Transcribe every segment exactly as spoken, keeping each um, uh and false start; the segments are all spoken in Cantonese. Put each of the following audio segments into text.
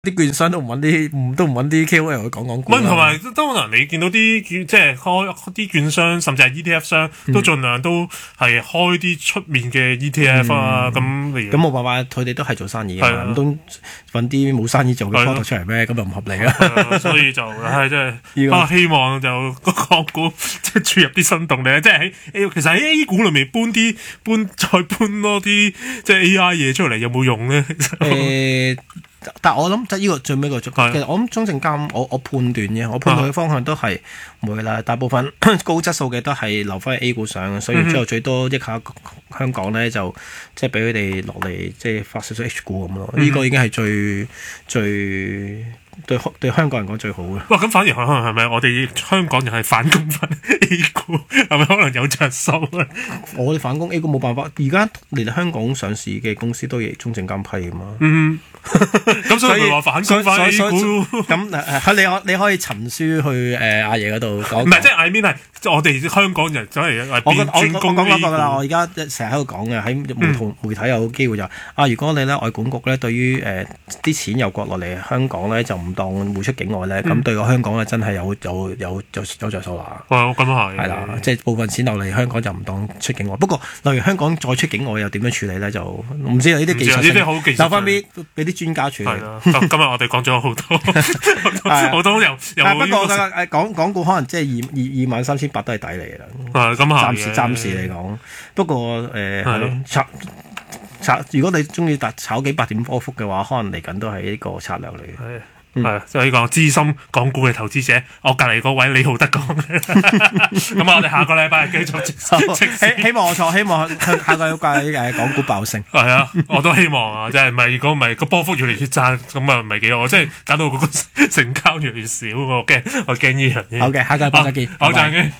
啲券商都唔揾啲，都唔揾啲 K O L 去講講股。 同埋當然你見到啲即係開啲券商，甚至係 E T F 商，嗯、都盡量都係開啲出面嘅 E T F 啊。咁咁冇辦法，佢哋都係做生意嘅，唔通揾啲冇生意做嘅 product 出嚟咩？咁就唔合理啊。 所以就唉，即係不過希望就個港股即係注入啲新動力。即係喺其實喺 A 股裏面搬啲搬再搬多啲即係 A I 嘢出嚟，有冇用咧？ 誒。但係我諗，即係呢個最尾個其實我諗中證監，我我判斷嘅，我判斷嘅方向都係唔會啦。大部分高質素嘅都係留翻喺 A 股上，所以之後最多益下香港咧，就即係俾佢哋落嚟，即係發少少 H 股咁咯。呢、嗯、個已經係最最對對香港人講最好嘅。 哇！咁反而可能係咪我哋香港人係反攻翻 A 股，係咪可能有着數啊？ 我哋反攻 A 股冇辦法，而家嚟到香港上市嘅公司都係中證監批噶嘛。 嗯。咁所以話反攻翻 A 股， 咁誒，你可你可以陳書去誒阿爺嗰度講。 唔係，即係 I mean 係我哋香港人走嚟係變轉攻 A 股。我講過啦，我而家成日喺度講嘅，喺唔同媒體有機會就啊，如果你咧外管局咧對於誒啲錢由國落嚟香港咧就唔當匯出境外咧，咁對個香港咧真係有有有有有着數啦。 哇，咁係係啦，即係部分錢落嚟香港就唔當出境外。不過例如香港再出境外又點樣處理咧？就唔知呢啲技術性，留翻俾俾啲專家處理。 係啦，今日我哋講咗好多，好多又又。 不過誒港港股可能即係二二二萬三千八都係抵嚟啦。 係咁啊， 暫時暫時嚟講，不過誒係咯，炒炒如果你中意炒幾百點波幅嘅話，可能嚟緊都係呢個策略嚟嘅。 係，即係呢個資深港股嘅投資者，我隔離嗰位李浩德講嘅。咁啊，我哋下個禮拜繼續希希望我錯，希望下個禮拜誒港股爆升。 係啊，我都希望啊，即係唔係如果唔係個波幅越嚟越爭，咁啊唔係幾好，即係搞到嗰個成交越嚟越少，我驚我驚呢樣嘢。 好嘅，下個禮拜再見。 好，再見。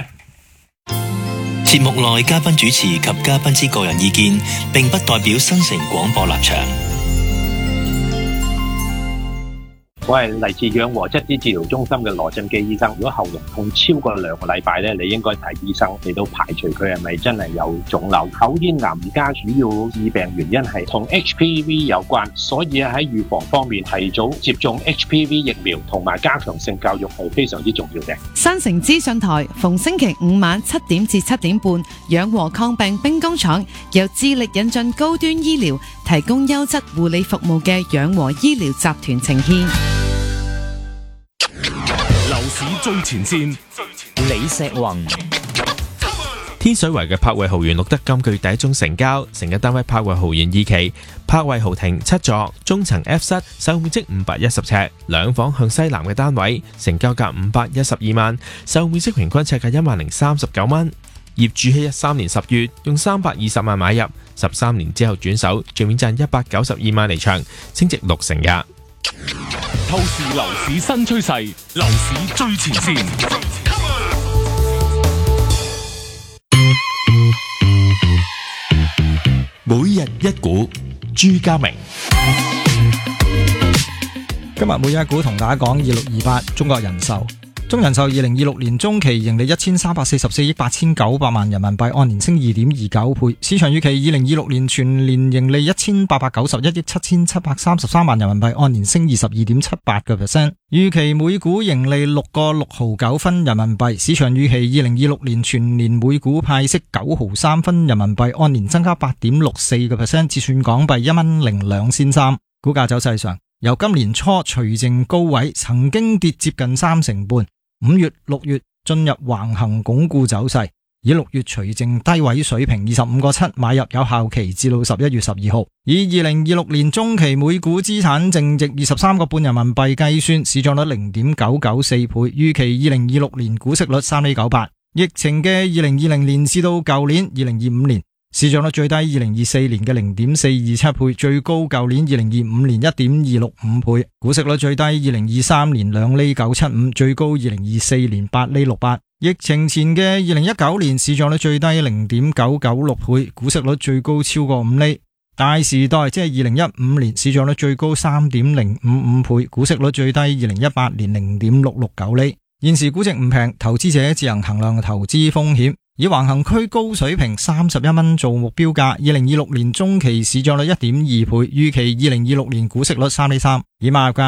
節目內嘉賓主持及嘉賓之個人意見，並不代表新城廣播立場。 我係嚟自養和質資治療中心嘅羅振基醫生。如果後嚨痛超過兩個禮拜咧，你應該睇醫生嚟到排除佢係咪真係有腫瘤。口咽癌而家主要致病原因係同 H P V 有關，所以喺預防方面提早接種 H P V 疫苗同埋加強性教育係非常之重要嘅。 新城資訊台逢星期五晚七點至七點半，養和抗病兵工廠由致力引進高端醫療，提供優質護理服務嘅養和醫療集團呈獻。 樓市最前線，李石宏。 天水圍嘅柏慧豪園錄得今個月第一宗成交，成嘅單位柏慧豪園二期，柏慧豪庭七座，中層 F 室，售面積五百一十尺，兩房向西南嘅單位，成交價五百一十二萬，售面積平均尺價一萬零三十九蚊。業主喺一三年十月用三百二十萬買入，十三年之後轉手，賬面賺一百九十二萬離場，升值六成㗎。 透視樓市新趨勢，樓市最前線。 每日一股，朱家明。 今日每日一股同大家講二六二八中國人壽。中人壽二零二六年中期盈利一千三百四十四億八千九百萬人民幣，按年升二點二九倍。市場預期二零二六年全年盈利一千八百九十一億七千七百三十三萬人民幣，按年升二十二點七八個 percent。預期每股盈利六個六毫九分人民幣。市場預期二零二六年全年每股派息九毫三分人民幣，按年增加八點六四個 percent， 折算港幣一蚊零兩仙三。股價走勢上，由今年初除淨高位，曾經跌接近三成半。五月、六月進入橫行鞏固走勢，以六月除淨低位水平二十五個七買入，有效期至到十一月十二號。以二零二六年中期每股資產淨值二十三個半人民幣計算，市賬率零點九九四倍。預期二零二六年股息率三厘九八。疫情嘅二零二零年至到舊年二零二五年，市賬率最低二零二四年嘅零點四二七倍，最高舊年二零二五年一點二六五倍。股息率最低二零二三年兩厘九七五，最高二零二四年八厘六八。疫情前嘅二零一九年市賬率最低零點九九六倍，股息率最高超過五厘。大時代即係二零一五年市賬率最高三點零五五倍，股息率最低二零一八年零點六六九厘。現時估值唔平，投資者自行衡量投資風險。 以橫行區高水平三十一蚊做目標價，二零二六年中期市賬率一點二倍，預期二零二六年股息率三厘三，以買入價